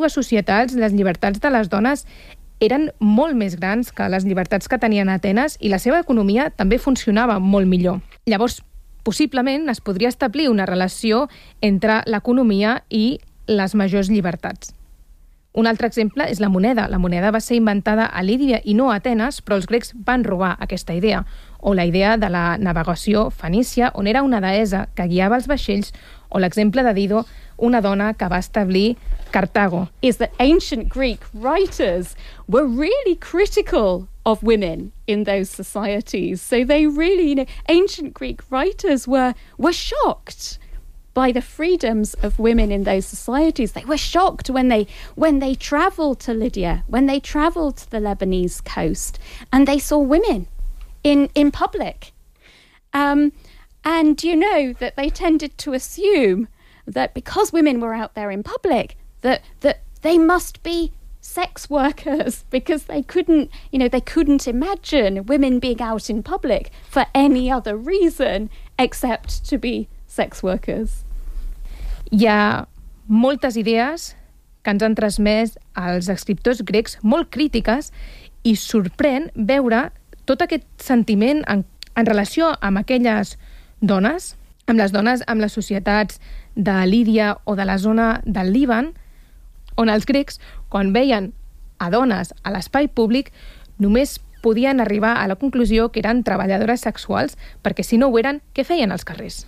antigues societats les llibertats de les dones eren molt més grans que les llibertats que tenien a Atenes i la seva economia també funcionava molt millor. Llavors, possiblement es podria establir una relació entre l'economia i les majors llibertats. Un altre exemple és la moneda. La moneda va ser inventada a Lídia i no a Atenes, però els grecs van robar aquesta idea. O la idea de la navegació fenícia, on era una deessa que guiava els vaixells, o l'exemple de Dido, una dona que va establir Cartago. Is that ancient Greek writers were really critical of women in those societies. So they really, ancient Greek writers were shocked by the freedoms of women in those societies. They were shocked when they traveled to Lydia, when they traveled to the Lebanese coast, and they saw women in public. And that they tended to assume that because women were out there in public, that they must be sex workers, because they couldn't imagine women being out in public for any other reason except to be sex workers. Hi ha moltes idees que ens han transmès els escriptors grecs, molt crítiques, i sorprèn veure tot aquest sentiment en relació amb aquelles dones, amb les societats de Lídia o de la zona del Líban, on els grecs, quan veien a dones a l'espai públic, només podien arribar a la conclusió que eren treballadores sexuals, perquè si no ho eren, què feien als carrers?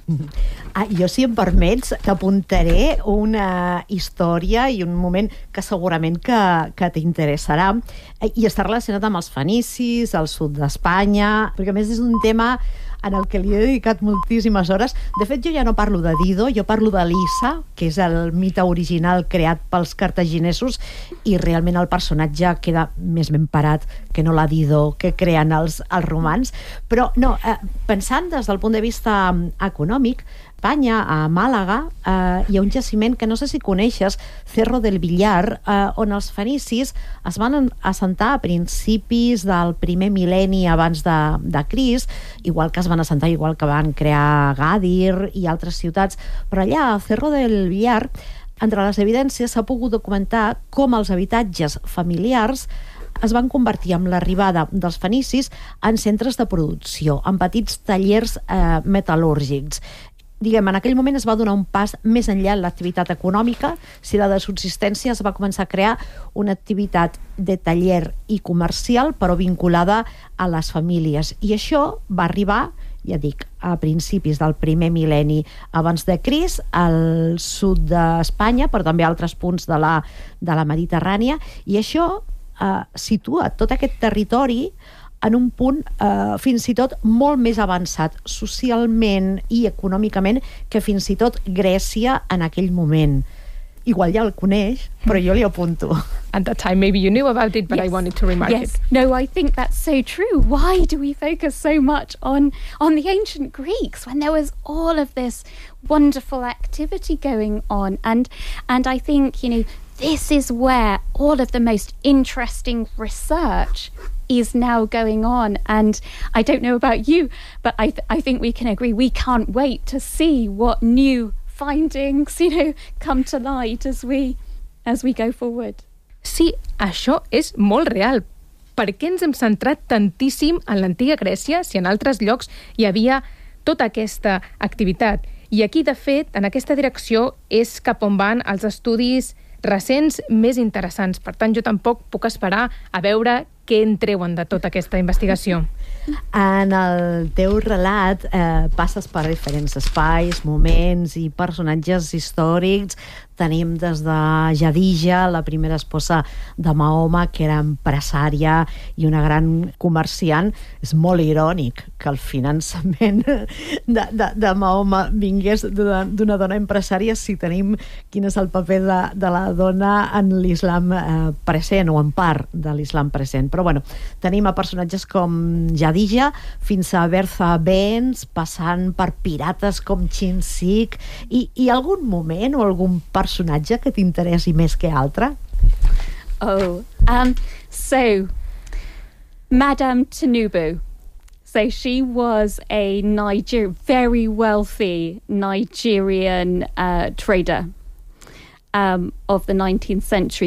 Jo, si em permets, t'apuntaré una història i un moment que segurament que t'interessarà, i està relacionat amb els fenicis, al sud d'Espanya, perquè a més és un tema en el que li he dedicat moltíssimes hores. De fet, jo ja no parlo de Dido, jo parlo de Lissa, que és el mite original creat pels cartaginesos, i realment el personatge queda més ben parat que no la Dido que creen els romans. Però no, pensant des del punt de vista econòmic, Espanya, a Màlaga, hi ha un jaciment que no sé si coneixes, Cerro del Villar, on els fenicis es van assentar a principis del primer mil·lenni abans de Crist, igual que es van assentar, igual que van crear Gàdir i altres ciutats, però allà a Cerro del Villar, entre les evidències s'ha pogut documentar com els habitatges familiars es van convertir amb l'arribada dels fenicis en centres de producció, en petits tallers metal·lúrgics. Diguem, en aquell moment es va donar un pas més enllà en l'activitat econòmica. Si la de subsistència, es va començar a crear una activitat de taller i comercial, però vinculada a les famílies. I això va arribar, ja dic, a principis del primer mil·lenni abans de Crist, al sud d'Espanya, però també a altres punts de la Mediterrània, i això situa tot aquest territori en un punt fins i tot molt més avançat socialment i econòmicament que fins i tot Grècia en aquell moment. Igual ja el coneix, però jo li apunto. At that time, maybe you knew about it, but yes. I wanted to remark it. No, I think that's so true. Why do we focus so much on the ancient Greeks when there was all of this wonderful activity going on? And I think, this is where all of the most interesting research is now going on, and I don't know about you, but I think we can agree we can't wait to see what new findings, come to light as we go forward. Sí, això és molt real. Per què ens hem centrat tantíssim en l'antiga Grècia si en altres llocs hi havia tota aquesta activitat? I aquí, de fet, en aquesta direcció és cap on van els estudis recents més interessants. Per tant, jo tampoc puc esperar a veure què en treuen de tota aquesta investigació. En el teu relat passes per diferents espais, moments i personatges històrics. Tenim des de Jadija, la primera esposa de Mahoma, que era empresària i una gran comerciant. És molt irònic que el finançament de Mahoma vingués d'una dona empresària, si tenim quin és el paper de la dona en l'islam present, o en part de l'islam present. Però bueno, tenim a personatges com Jadija fins a Bertha Benz, passant per pirates com Chinzik, i algun moment o algun personatge que t'interessi més que altre? So Madame Tinubu. So she was a very wealthy Nigerian trader of the 19th century.